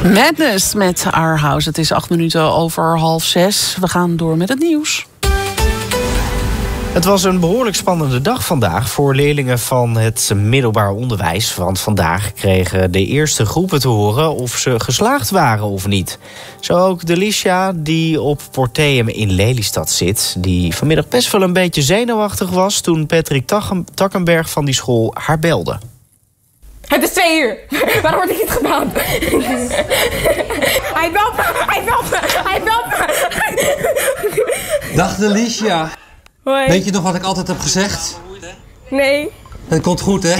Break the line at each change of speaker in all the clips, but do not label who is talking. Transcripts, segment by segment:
Madness met Our House. Het is 8 minuten over 5:30. We gaan door met het nieuws.
Het was een behoorlijk spannende dag vandaag voor leerlingen van het middelbaar onderwijs. Want vandaag kregen de eerste groepen te horen of ze geslaagd waren of niet. Zo ook Delicia, die op Porteum in Lelystad zit. Die vanmiddag best wel een beetje zenuwachtig was toen Patrick Takkenberg van die school haar belde.
Het is 2 uur. Waarom word ik niet gebeld? Hij belt me.
Dag Delicia.
Hoi.
Weet je nog wat ik altijd heb gezegd?
Nee.
Het komt goed, hè?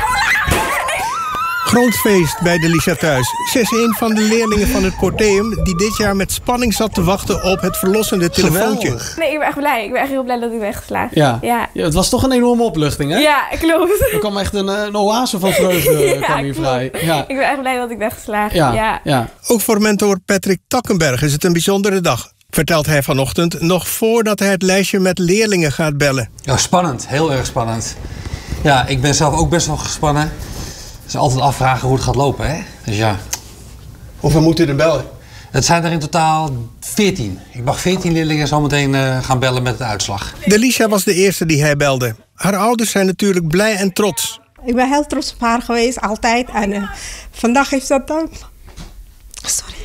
Groot feest bij Delicia thuis. Ze is een van de leerlingen van het Porteum die dit jaar met spanning zat te wachten op het verlossende telefoontje.
Geweldig.
Nee, ik ben echt blij. Ik ben echt heel blij dat ik ben geslaagd.
Ja.
Ja.
Ja, het was toch een enorme opluchting, hè?
Ja, klopt.
Er kwam echt een oase van vreugde kwam hier vrij. Ja.
Ik ben echt blij dat ik ben geslaagd.
Ja.
Ook voor mentor Patrick Takkenberg is het een bijzondere dag, vertelt hij vanochtend, nog voordat hij het lijstje met leerlingen gaat bellen.
Ja, spannend. Heel erg spannend. Ja, ik ben zelf ook best wel gespannen. Het is altijd afvragen hoe het gaat lopen, hè? Dus ja.
Hoeveel moet u er bellen?
Het zijn er in totaal 14. Ik mag 14 leerlingen zometeen gaan bellen met de uitslag.
Delicia was de eerste die hij belde. Haar ouders zijn natuurlijk blij en trots.
Ik ben heel trots op haar geweest, altijd. En vandaag heeft dat dan... Sorry.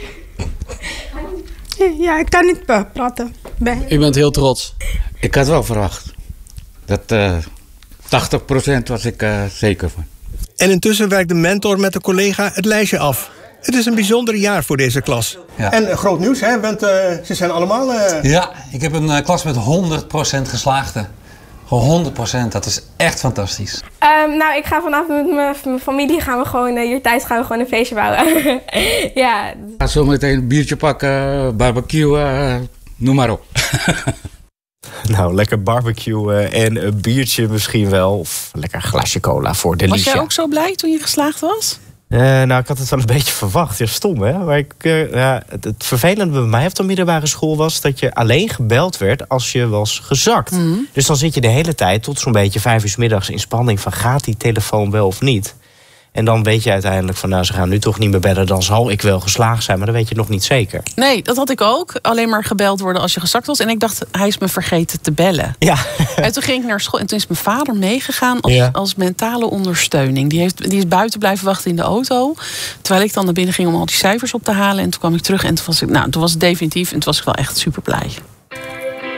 Ja, ik kan niet praten.
U bent heel trots.
Ik had wel verwacht. Dat 80% was ik zeker van.
En intussen werkt de mentor met de collega het lijstje af. Het is een bijzonder jaar voor deze klas.
Ja.
En groot nieuws, hè? Want ze zijn allemaal...
Ja, ik heb een klas met 100% geslaagden. Gewoon 100%. Dat is echt fantastisch.
Nou, ik ga vanavond met mijn familie gaan we gewoon hier thuis gaan we gewoon een feestje bouwen. Ja.
Ga zo meteen een biertje pakken, barbecue, noem maar op.
Nou, lekker barbecue en een biertje misschien wel. Of lekker een glasje cola voor Delicia.
Was jij ook zo blij toen je geslaagd was?
Nou, ik had het wel een beetje verwacht. Ja, stom, hè? Maar het vervelende bij mij op de middelbare school was dat je alleen gebeld werd als je was gezakt. Mm-hmm. Dus dan zit je de hele tijd tot zo'n beetje 5 uur 's middags in spanning van gaat die telefoon wel of niet? En dan weet je uiteindelijk van nou, ze gaan nu toch niet meer bellen, dan zal ik wel geslaagd zijn, maar dan weet je nog niet zeker.
Nee, dat had ik ook. Alleen maar gebeld worden als je gezakt was. En ik dacht, hij is me vergeten te bellen.
Ja.
En toen ging ik naar school en toen is mijn vader meegegaan als mentale ondersteuning. Die is buiten blijven wachten in de auto. Terwijl ik dan naar binnen ging om al die cijfers op te halen. En toen kwam ik terug en toen was het definitief en toen was ik wel echt super blij.